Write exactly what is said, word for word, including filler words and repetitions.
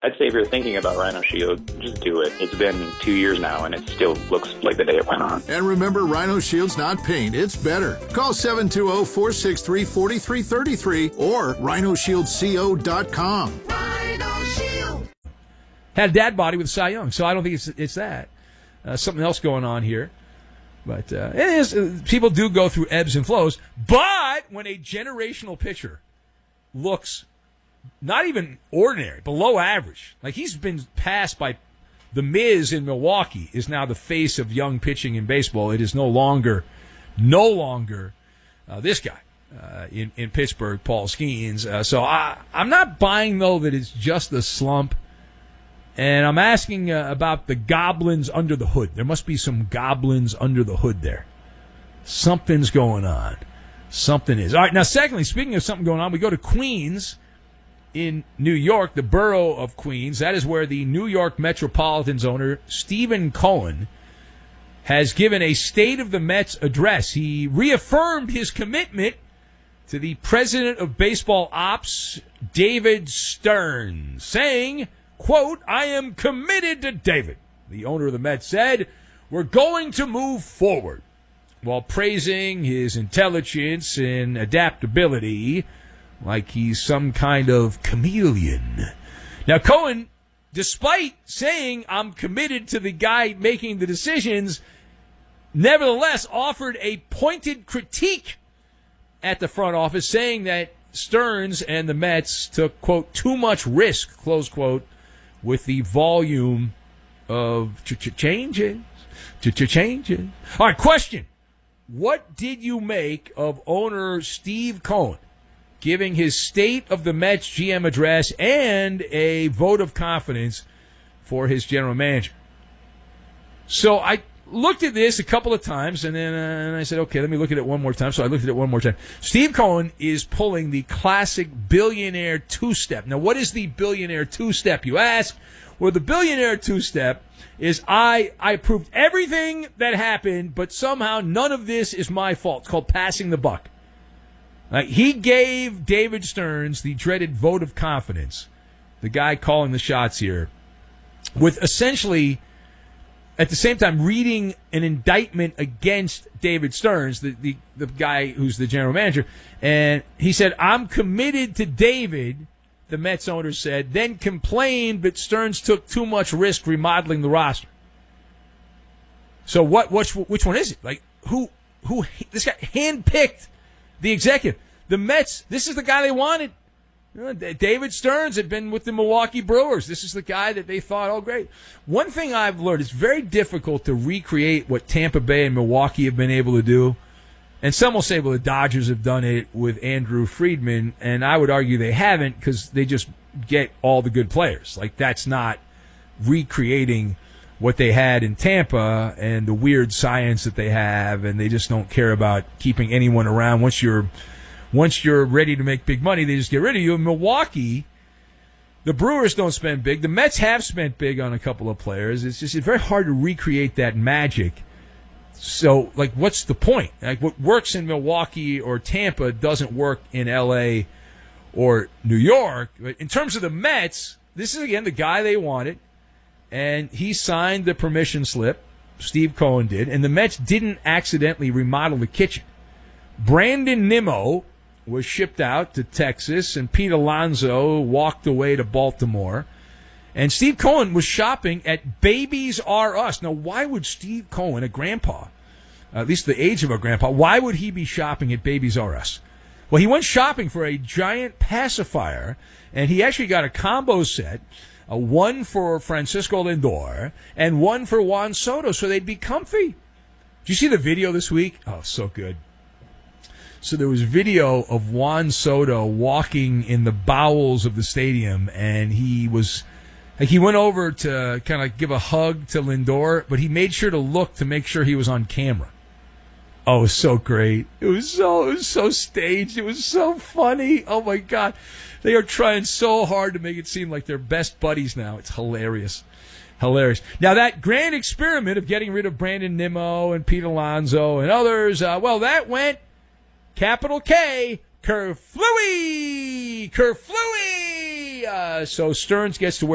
I'd say if you're thinking about Rhino Shield, just do it. It's been two years now, and it still looks like the day it went on. And remember, Rhino Shield's not paint, it's better. Call seven two zero, four six three, four three three three or rhino shield co dot com. Rhino Shield. Had a dad body with Cy Young, so I don't think it's it's that. Uh, something else going on here. But uh, it is, uh, people do go through ebbs and flows. But when a generational pitcher looks not even ordinary, below average. Like, he's been passed by the Miz in Milwaukee, is now the face of young pitching in baseball. It is no longer, no longer uh, this guy uh, in, in Pittsburgh, Paul Skeens. Uh, so I, I'm not buying, though, that it's just a slump. And I'm asking uh, about the goblins under the hood. There must be some goblins under the hood there. Something's going on. Something is. All right, now, secondly, speaking of something going on, we go to Queens in New York, the borough of Queens. That is where the New York Metropolitans owner, Stephen Cohen, has given a State of the Mets address. He reaffirmed his commitment to the president of baseball ops, David Stearns, saying, quote, "I am committed to David." The owner of the Mets said, "We're going to move forward," while praising his intelligence and adaptability like he's some kind of chameleon. Now, Cohen, despite saying I'm committed to the guy making the decisions, nevertheless offered a pointed critique at the front office, saying that Stearns and the Mets took, quote, too much risk, close quote, with the volume of changes. Changes. All right, question. What did you make of owner Steve Cohen giving his State of the Mets G M address and a vote of confidence for his general manager? So I looked at this a couple of times, and then uh, and I said, okay, let me look at it one more time. So I looked at it one more time. Steve Cohen is pulling the classic billionaire two-step. Now, what is the billionaire two-step, you ask? Well, the billionaire two-step is I, I approved everything that happened, but somehow none of this is my fault. It's called passing the buck. Uh, he gave David Stearns the dreaded vote of confidence, the guy calling the shots here, with essentially, at the same time, reading an indictment against David Stearns, the, the, the guy who's the general manager. And he said, "I'm committed to David," the Mets owner said, then complained that Stearns took too much risk remodeling the roster. So what? Which, which one is it? Like, who? Who? This guy handpicked the executive. The Mets, this is the guy they wanted. You know, David Stearns had been with the Milwaukee Brewers. This is the guy that they thought, oh, great. One thing I've learned, it's very difficult to recreate what Tampa Bay and Milwaukee have been able to do. And some will say, well, the Dodgers have done it with Andrew Friedman, and I would argue they haven't because they just get all the good players. Like, that's not recreating what they had in Tampa and the weird science that they have, and they just don't care about keeping anyone around. Once you're once you're ready to make big money, they just get rid of you. In Milwaukee, the Brewers don't spend big. The Mets have spent big on a couple of players. It's just it's very hard to recreate that magic. So, like, what's the point? Like, what works in Milwaukee or Tampa doesn't work in L A or New York. But in terms of the Mets, this is, again, the guy they wanted. And he signed the permission slip, Steve Cohen did, and the Mets didn't accidentally remodel the kitchen. Brandon Nimmo was shipped out to Texas, and Pete Alonso walked away to Baltimore. And Steve Cohen was shopping at Babies R Us. Now, why would Steve Cohen, a grandpa, at least the age of a grandpa, why would he be shopping at Babies R Us? Well, he went shopping for a giant pacifier, and he actually got a combo set. Uh, one for Francisco Lindor and one for Juan Soto, so they'd be comfy. Did you see the video this week? Oh, so good. So there was video of Juan Soto walking in the bowels of the stadium, and he was like he went over to kind of give a hug to Lindor, but he made sure to look to make sure he was on camera. Oh, it was so great. It was so it was so staged. It was so funny. Oh my God. They are trying so hard to make it seem like they're best buddies now. It's hilarious. Hilarious. Now, that grand experiment of getting rid of Brandon Nimmo and Pete Alonso and others, uh, well, that went capital K, kerflooey, kerflooey. Uh, so Stearns gets to wear